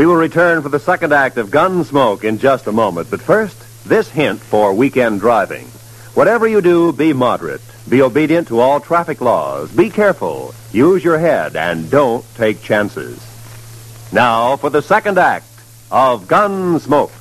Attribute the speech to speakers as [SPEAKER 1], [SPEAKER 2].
[SPEAKER 1] We will return for the second act of Gunsmoke in just a moment. But first, this hint for weekend driving. Whatever you do, be moderate. Be obedient to all traffic laws. Be careful. Use your head and don't take chances. Now for the second act of Gunsmoke.